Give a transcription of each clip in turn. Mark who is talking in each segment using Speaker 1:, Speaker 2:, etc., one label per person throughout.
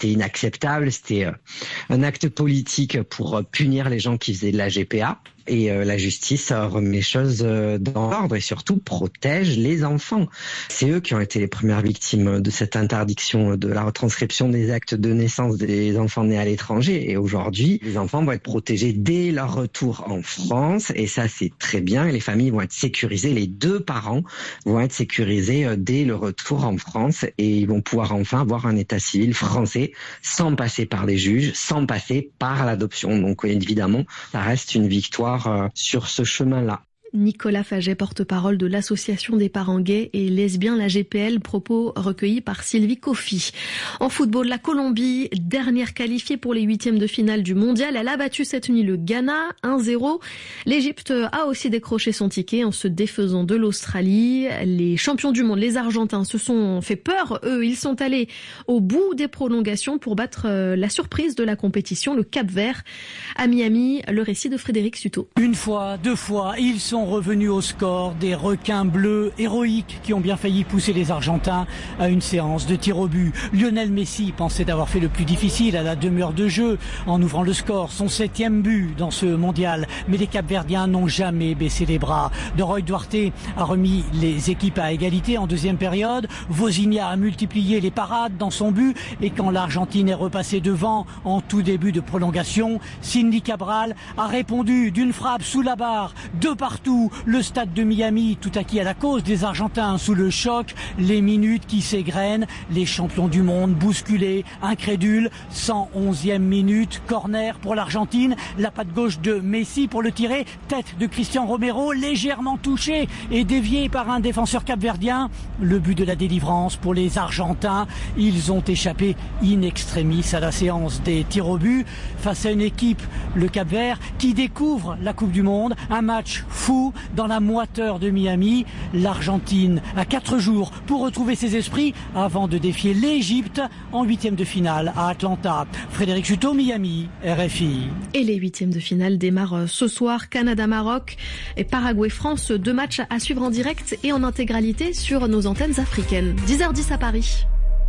Speaker 1: c'était inacceptable. C'était un acte politique pour punir les gens qui faisaient de la GPA. Et la justice remet les choses dans l'ordre et surtout protège les enfants. C'est eux qui ont été les premières victimes de cette interdiction de la retranscription des actes de naissance des enfants nés à l'étranger. Et aujourd'hui, les enfants vont être protégés dès leur retour en France. Et ça, c'est très bien. Et les familles vont être sécurisées. Les deux parents vont être sécurisés dès le retour en France. Et ils vont pouvoir enfin avoir un état civil français sans passer par les juges, sans passer par l'adoption. Donc évidemment, ça reste une victoire sur ce chemin-là.
Speaker 2: Nicolas Faget, porte-parole de l'association des parents gays et lesbiens, la GPL, propos recueillis par Sylvie Coffy. En football, la Colombie, dernière qualifiée pour les 8e de finale du mondial, elle a battu cette nuit le Ghana 1-0. L'Égypte a aussi décroché son ticket en se défaisant de l'Australie. Les champions du monde, les Argentins, se sont fait peur. Eux, ils sont allés au bout des prolongations pour battre la surprise de la compétition, le Cap-Vert. À Miami, le récit de Frédéric Suto.
Speaker 3: Une fois, deux fois, ils sont revenus au score, des requins bleus héroïques qui ont bien failli pousser les Argentins à une séance de tir au but. Lionel Messi pensait avoir fait le plus difficile à la demi-heure de jeu en ouvrant le score, son 7e but dans ce mondial. Mais les Capverdiens n'ont jamais baissé les bras. De Roy Duarte a remis les équipes à égalité en deuxième période. Vozinha a multiplié les parades dans son but et quand l'Argentine est repassée devant en tout début de prolongation, Cindy Cabral a répondu d'une frappe sous la barre, de partout. Le stade de Miami, tout acquis à la cause des Argentins sous le choc, les minutes qui s'égrènent, les champions du monde bousculés, incrédules, 111e minute, corner pour l'Argentine, la patte gauche de Messi pour le tirer, tête de Cristian Romero, légèrement touché et dévié par un défenseur capverdien, le but de la délivrance pour les Argentins, ils ont échappé in extremis à la séance des tirs au but face à une équipe, le Cap-Vert, qui découvre la Coupe du Monde, un match fou dans la moiteur de Miami. L'Argentine a 4 jours pour retrouver ses esprits avant de défier l'Égypte en 8e de finale à Atlanta. Frédéric Chuteau, Miami, RFI.
Speaker 2: Et les 8e de finale démarrent ce soir. Canada-Maroc et Paraguay-France. 2 matchs à suivre en direct et en intégralité sur nos antennes africaines. 10h10 à Paris.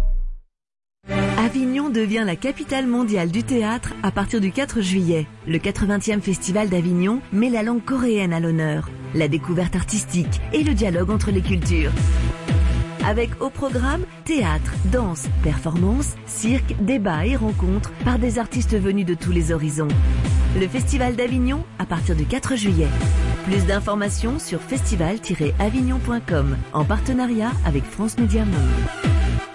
Speaker 4: Avignon devient la capitale mondiale du théâtre à partir du 4 juillet. Le 80e Festival d'Avignon met la langue coréenne à l'honneur, la découverte artistique et le dialogue entre les cultures. Avec au programme théâtre, danse, performance, cirque, débat et rencontres par des artistes venus de tous les horizons. Le Festival d'Avignon à partir du 4 juillet. Plus d'informations sur festival-avignon.com en partenariat avec France Média Monde.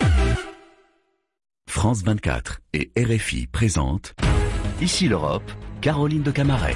Speaker 5: France 24 et RFI présentent Ici l'Europe, Caroline de Camaret.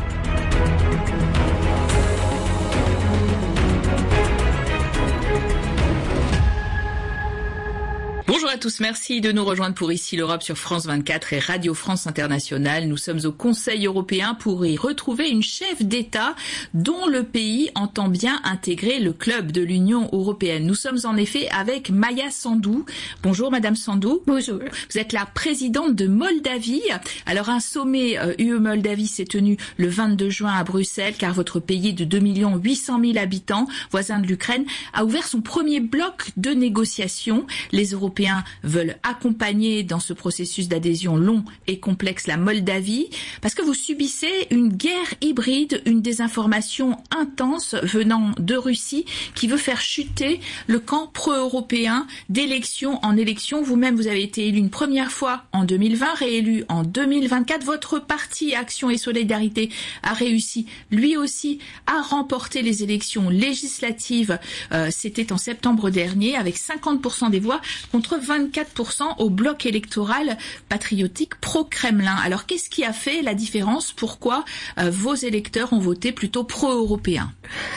Speaker 6: Bonjour à tous, merci de nous rejoindre pour Ici l'Europe sur France 24 et Radio France Internationale. Nous sommes au Conseil européen pour y retrouver une chef d'État dont le pays entend bien intégrer le club de l'Union européenne. Nous sommes en effet avec Maia Sandu. Bonjour Madame Sandu.
Speaker 7: Bonjour.
Speaker 6: Vous êtes la présidente de Moldavie. Alors un sommet UE-Moldavie s'est tenu le 22 juin à Bruxelles car votre pays de 2 800 000 habitants, voisin de l'Ukraine, a ouvert son premier bloc de négociations. Les Européens veulent accompagner dans ce processus d'adhésion long et complexe la Moldavie parce que vous subissez une guerre hybride, une désinformation intense venant de Russie qui veut faire chuter le camp pro-européen d'élection en élection. Vous-même, vous avez été élu une première fois en 2020, réélu en 2024. Votre parti Action et Solidarité a réussi lui aussi à remporter les élections législatives. C'était en septembre dernier avec 50% des voix contre 24% au bloc électoral patriotique pro-Kremlin. Alors qu'est-ce qui a fait la différence? Pourquoi vos électeurs ont voté plutôt pro-européen?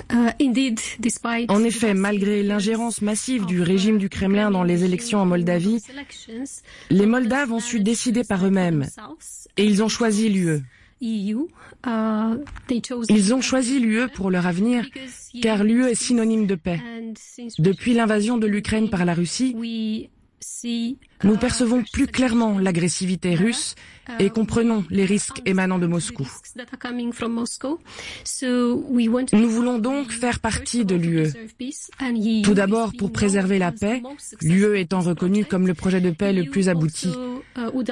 Speaker 7: En effet, malgré l'ingérence massive du régime du Kremlin dans les élections en Moldavie, les Moldaves ont su décider par eux-mêmes et ils ont choisi l'UE. Ils ont choisi l'UE pour leur avenir, car l'UE est synonyme de paix. Depuis l'invasion de l'Ukraine par la Russie, nous percevons plus clairement l'agressivité russe et comprenons les risques émanant de Moscou. Nous voulons donc faire partie de l'UE. Tout d'abord pour préserver la paix, l'UE étant reconnue comme le projet de paix le plus abouti.